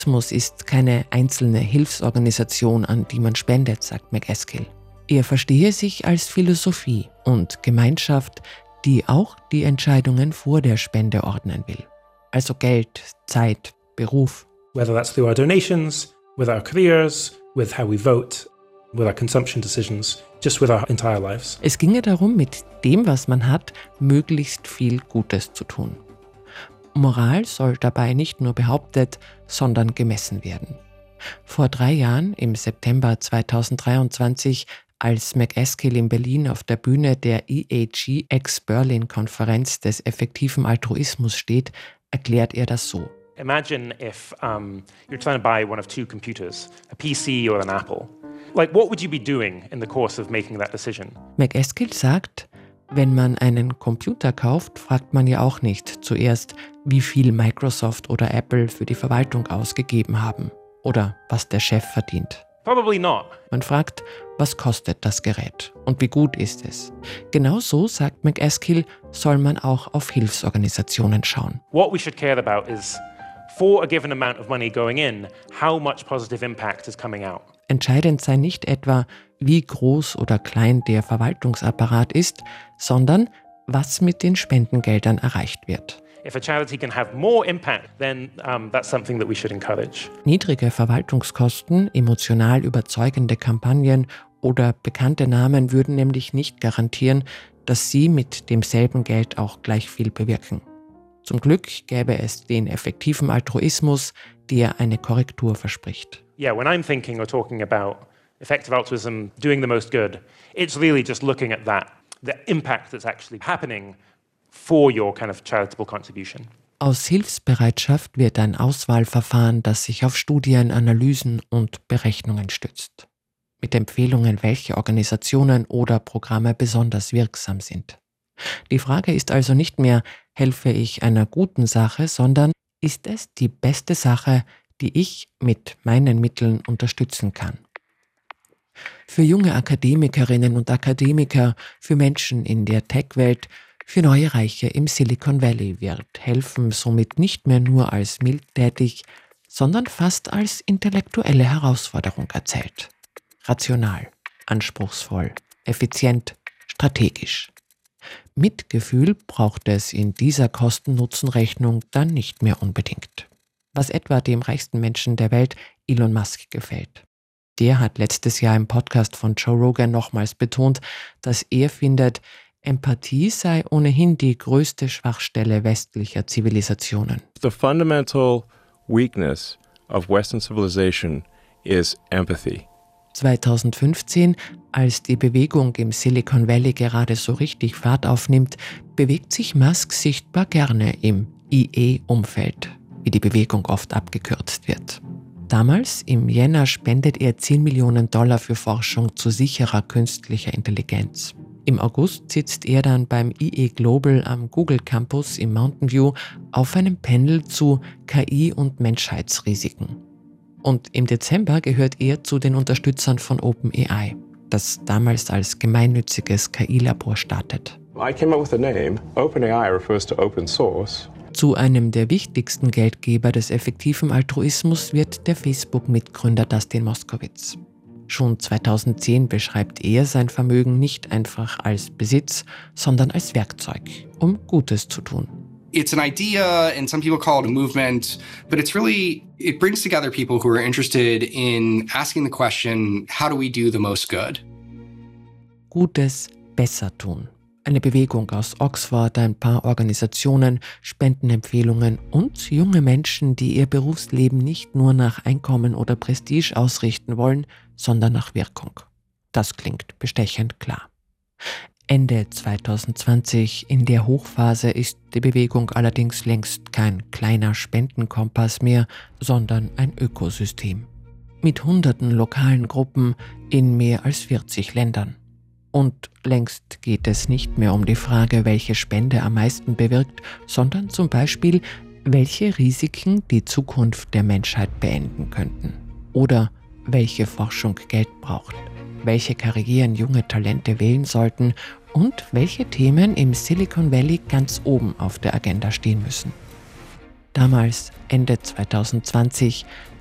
Altruismus ist keine einzelne Hilfsorganisation, an die man spendet, sagt MacAskill. Er verstehe sich als Philosophie und Gemeinschaft, die auch die Entscheidungen vor der Spende ordnen will. Also Geld, Zeit, Beruf. Whether that's through our donations, with our careers, with how we vote, with our consumption decisions, just with our entire lives. Es ginge darum, mit dem, was man hat, möglichst viel Gutes zu tun. Moral soll dabei nicht nur behauptet, sondern gemessen werden. Vor 3 Jahren, im September 2023, als MacAskill in Berlin auf der Bühne der EAG Ex-Berlin-Konferenz des effektiven Altruismus steht, erklärt er das so. Imagine if you're trying to buy one of 2 computers, a PC or an Apple. Like, what would you be doing in the course of making that decision? MacAskill sagt, wenn man einen Computer kauft, fragt man ja auch nicht zuerst, wie viel Microsoft oder Apple für die Verwaltung ausgegeben haben oder was der Chef verdient. Probably not. Man fragt, was kostet das Gerät und wie gut ist es? Genau so, sagt MacAskill, soll man auch auf Hilfsorganisationen schauen. What we should care about is, for a given amount of money going in, how much positive impact is coming out. Entscheidend sei nicht etwa, wie groß oder klein der Verwaltungsapparat ist, sondern was mit den Spendengeldern erreicht wird. If a charity can have more impact, then that's something that we should encourage. Niedrige Verwaltungskosten, emotional überzeugende Kampagnen oder bekannte Namen würden nämlich nicht garantieren, dass sie mit demselben Geld auch gleich viel bewirken. Zum Glück gäbe es den effektiven Altruismus, der eine Korrektur verspricht. Yeah, when I'm thinking or talking about effective altruism, doing the most good, it's really just looking at that, the impact that's actually happening for your kind of charitable contribution. Aus Hilfsbereitschaft wird ein Auswahlverfahren, das sich auf Studien, Analysen und Berechnungen stützt. Mit Empfehlungen, welche Organisationen oder Programme besonders wirksam sind. Die Frage ist also nicht mehr, helfe ich einer guten Sache, sondern ist es die beste Sache, die ich mit meinen Mitteln unterstützen kann. Für junge Akademikerinnen und Akademiker, für Menschen in der Tech-Welt, für neue Reiche im Silicon Valley wird Helfen somit nicht mehr nur als mildtätig, sondern fast als intellektuelle Herausforderung erzählt. Rational, anspruchsvoll, effizient, strategisch. Mitgefühl braucht es in dieser Kosten-Nutzen-Rechnung dann nicht mehr unbedingt. Was etwa dem reichsten Menschen der Welt, Elon Musk, gefällt. Der hat letztes Jahr im Podcast von Joe Rogan nochmals betont, dass er findet, Empathie sei ohnehin die größte Schwachstelle westlicher Zivilisationen. The fundamental weakness of Western civilization is empathy. 2015, als die Bewegung im Silicon Valley gerade so richtig Fahrt aufnimmt, bewegt sich Musk sichtbar gerne im IE-Umfeld, wie die Bewegung oft abgekürzt wird. Damals, im Jänner, spendet er $10 Millionen für Forschung zu sicherer künstlicher Intelligenz. Im August sitzt er dann beim IE Global am Google Campus im Mountain View auf einem Panel zu KI und Menschheitsrisiken. Und im Dezember gehört er zu den Unterstützern von OpenAI, das damals als gemeinnütziges KI-Labor startet. I came up with the name. OpenAI refers to open source. Zu einem der wichtigsten Geldgeber des effektiven Altruismus wird der Facebook-Mitgründer Dustin Moskovitz. Schon 2010 beschreibt er sein Vermögen nicht einfach als Besitz, sondern als Werkzeug, um Gutes zu tun. It's an idea, and some people call it a movement, but it brings together people who are interested in asking the question, how do we do the most good? Gutes besser tun. Eine Bewegung aus Oxford, ein paar Organisationen, Spendenempfehlungen und junge Menschen, die ihr Berufsleben nicht nur nach Einkommen oder Prestige ausrichten wollen, sondern nach Wirkung. Das klingt bestechend klar. Ende 2020, in der Hochphase, ist die Bewegung allerdings längst kein kleiner Spendenkompass mehr, sondern ein Ökosystem. Mit hunderten lokalen Gruppen in mehr als 40 Ländern. Und längst geht es nicht mehr um die Frage, welche Spende am meisten bewirkt, sondern zum Beispiel, welche Risiken die Zukunft der Menschheit beenden könnten. Oder welche Forschung Geld braucht, welche Karrieren junge Talente wählen sollten und welche Themen im Silicon Valley ganz oben auf der Agenda stehen müssen. Damals, Ende 2020,